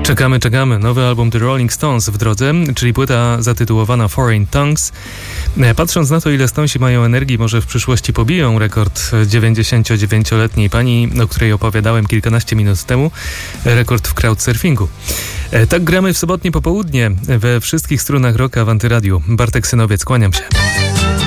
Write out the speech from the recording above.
Czekamy. Nowy album The Rolling Stones w drodze, czyli płyta zatytułowana Foreign Tongues. Patrząc na to, ile Stonesi mają energii, może w przyszłości pobiją rekord 99-letniej pani, o której opowiadałem kilkanaście minut temu. Rekord w crowdsurfingu. Tak gramy w sobotnie popołudnie we wszystkich stronach rocka w Antyradiu. Bartek Synowiec, kłaniam się.